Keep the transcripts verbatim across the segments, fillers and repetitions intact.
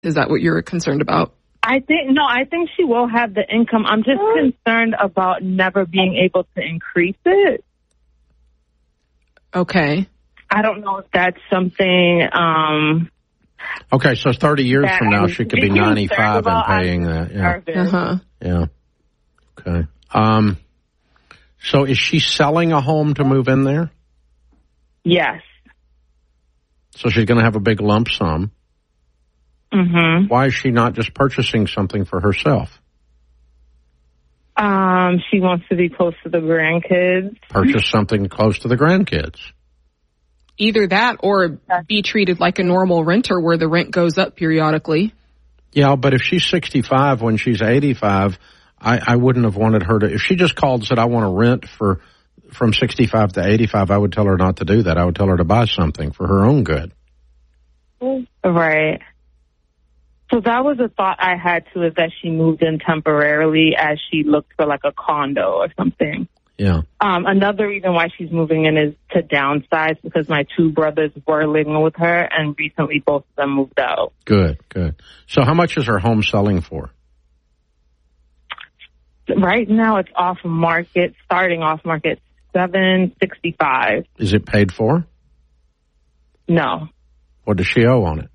Is that what you're concerned about? I think, no, I think she will have the income. I'm just concerned about never being able to increase it. Okay. I don't know if that's something. Um, okay, so thirty years from now, she could be ninety-five and paying that. Yeah. Uh-huh. Yeah. Okay. Um, so is she selling a home to move in there? Yes. So she's going to have a big lump sum. Mm-hmm. Why is she not just purchasing something for herself? Um, she wants to be close to the grandkids. Purchase something close to the grandkids. Either that or be treated like a normal renter where the rent goes up periodically. Yeah, but if she's sixty-five when she's eighty-five, I, I wouldn't have wanted her to. If she just called and said, I want to rent for from sixty-five to eighty-five, I would tell her not to do that. I would tell her to buy something for her own good. Right. So that was a thought I had, too, is that she moved in temporarily as she looked for, like, a condo or something. Yeah. Um, another reason why she's moving in is to downsize because my two brothers were living with her, and recently both of them moved out. Good, good. So how much is her home selling for? Right now it's off market, starting off market, seven sixty-five. Is it paid for? No. What does she owe on it?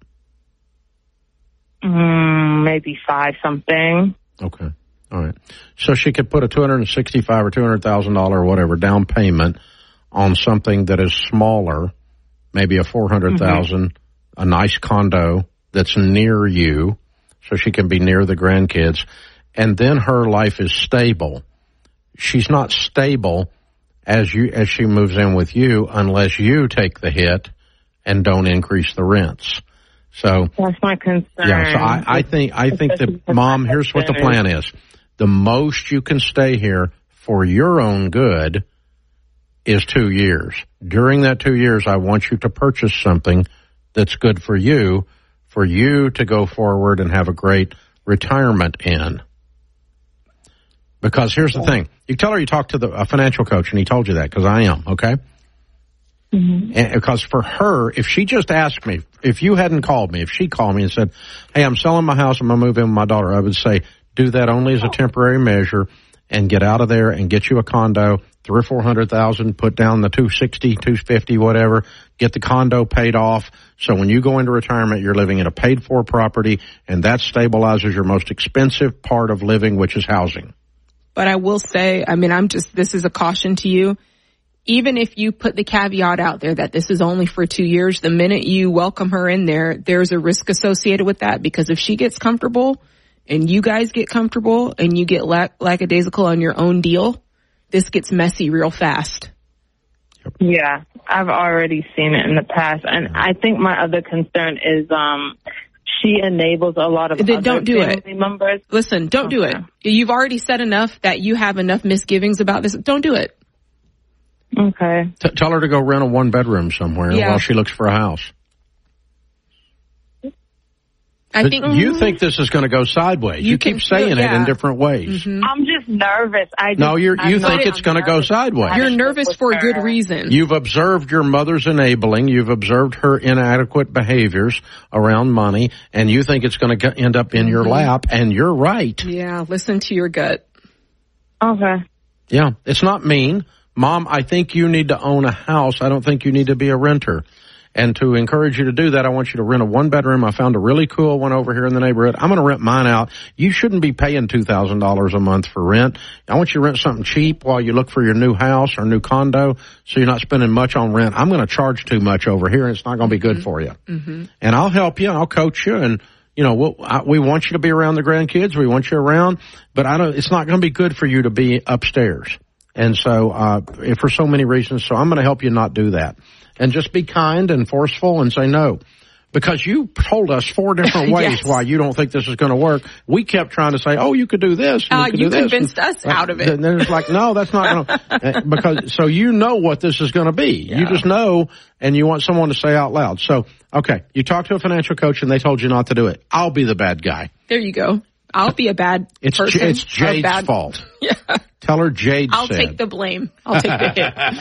Mm, maybe five something. Okay. All right. So she could put a two hundred sixty-five thousand dollars or two hundred thousand dollars or whatever down payment on something that is smaller, maybe a four hundred thousand dollars, mm-hmm. a nice condo that's near you so she can be near the grandkids. And then her life is stable. She's not stable as you as she moves in with you unless you take the hit and don't increase the rents. So that's my concern. Yeah, so I, I think I think that, Mom, here's what the plan is. The most you can stay here for your own good is two years. During that two years, I want you to purchase something that's good for you, for you to go forward and have a great retirement in. Because here's the thing. You tell her you talked to the, a financial coach, and he told you that, because I am, okay? Mm-hmm. And because for her, if she just asked me, if you hadn't called me, if she called me and said, hey, I'm selling my house, I'm going to move in with my daughter, I would say, do that only as a temporary measure and get out of there and get you a condo, three or four hundred thousand, put down the two sixty, two fifty, whatever, get the condo paid off. So when you go into retirement, you're living in a paid for property, and that stabilizes your most expensive part of living, which is housing. But I will say, I mean, I'm just, this is a caution to you. Even if you put the caveat out there that this is only for two years, the minute you welcome her in there, there's a risk associated with that, because if she gets comfortable and you guys get comfortable and you get lack- lackadaisical on your own deal, this gets messy real fast. Yeah, I've already seen it in the past. And I think my other concern is um, she enables a lot of then other don't do family it. members. Listen, don't okay. do it. You've already said enough that you have enough misgivings about this. Don't do it. Okay. T- tell her to go rent a one bedroom somewhere yeah. while she looks for a house. I but think you mm-hmm. think this is going to go sideways. You, you keep saying feel, yeah. it in different ways. Mm-hmm. I'm just nervous. I just, no, you're, you I'm think it's going to go sideways. You're nervous for a good reason. You've observed your mother's enabling. You've observed her inadequate behaviors around money, and you think it's going to end up in mm-hmm. your lap, and you're right. Yeah, listen to your gut. Okay. Yeah, it's not mean. Mom, I think you need to own a house. I don't think you need to be a renter. And to encourage you to do that, I want you to rent a one-bedroom. I found a really cool one over here in the neighborhood. I'm going to rent mine out. You shouldn't be paying two thousand dollars a month for rent. I want you to rent something cheap while you look for your new house or new condo, so you're not spending much on rent. I'm going to charge too much over here, and it's not going to be good mm-hmm. for you. Mm-hmm. And I'll help you. I'll coach you. And, you know, we'll, I, we want you to be around the grandkids. We want you around. But I don't. It's not going to be good for you to be upstairs. And so uh for so many reasons. So I'm going to help you not do that. And just be kind and forceful and say no. Because you told us four different ways yes. why you don't think this is going to work. We kept trying to say, oh, you could do this. And uh, you could you do convinced this. us and, out of it. And then it's like, no, that's not going to. Because so you know what this is going to be. Yeah. You just know, and you want someone to say out loud. So, okay, you talked to a financial coach and they told you not to do it. I'll be the bad guy. There you go. I'll be a bad it's, person. It's Jade's bad, fault. Yeah. Tell her Jade I'll said. take the blame. I'll take the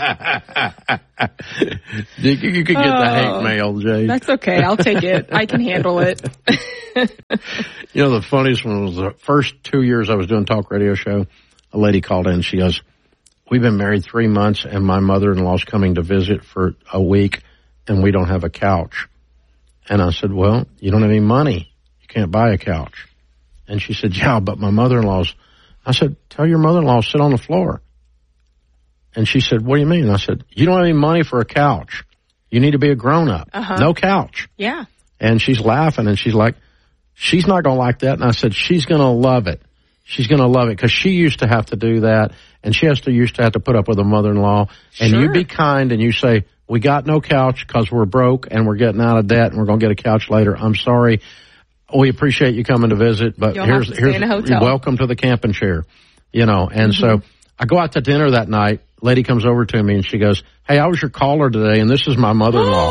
hit. you, you could get oh, the hate mail, Jade. That's okay. I'll take it. I can handle it. You know, the funniest one was the first two years I was doing talk radio show. A lady called in. She goes, we've been married three months and my mother-in-law's coming to visit for a week and we don't have a couch. And I said, well, you don't have any money. You can't buy a couch. And she said, yeah, but my mother-in-law's. I said, tell your mother-in-law to sit on the floor. And she said, what do you mean? I said, you don't have any money for a couch. You need to be a grown-up. Uh-huh. No couch. Yeah. And she's laughing and she's like, she's not going to like that. And I said, she's going to love it. She's going to love it because she used to have to do that. And she has to used to have to put up with a mother-in-law. And sure. You be kind and you say, we got no couch because we're broke and we're getting out of debt and we're going to get a couch later. I'm sorry. We appreciate you coming to visit, but You'll here's, have to here's, stay in a hotel. Welcome to the camping chair, you know. And mm-hmm. so I go out to dinner that night. Lady comes over to me and she goes, hey, I was your caller today and this is my mother-in-law.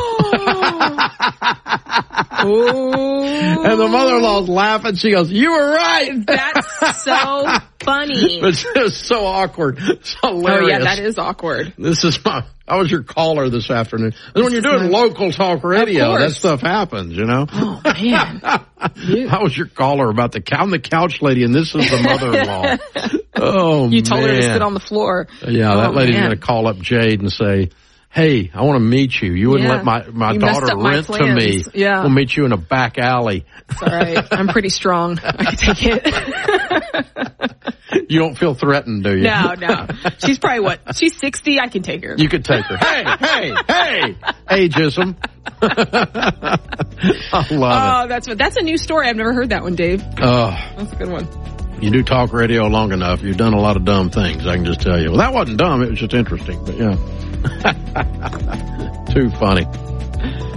And the mother-in-law's laughing. She goes, you were right. That's so funny. It's just so awkward. It's hilarious. Oh, yeah, that is awkward. This is my, I was your caller this afternoon. And when you're doing local talk radio, that stuff happens, you know? Oh, man. I was your caller about the, I'm the couch lady and this is the mother-in-law. Oh, You told man. her to sit on the floor. Yeah, oh, that lady's man. going to call up Jade and say, hey, I want to meet you. You wouldn't yeah. let my, my you daughter my rent plans. to me. Yeah. We'll meet you in a back alley. It's all right. I'm pretty strong. I can take it. You don't feel threatened, do you? No, no. She's probably what? She's sixty. I can take her. You could take her. Hey, hey, hey! Ageism. I love oh, it. Oh, that's that's a new story. I've never heard that one, Dave. Oh. That's a good one. You do talk radio long enough, you've done a lot of dumb things, I can just tell you. Well, that wasn't dumb, it was just interesting, but yeah. Too funny.